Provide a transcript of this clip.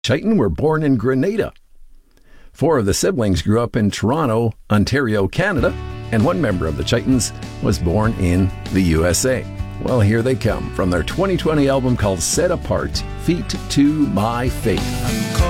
Chaitin were born in Grenada. 4 of the siblings grew up in Toronto, Ontario, Canada, and one member of the Chaitins was born in the USA. Well, here they come from their 2020 album called Set Apart, Feet to My Faith.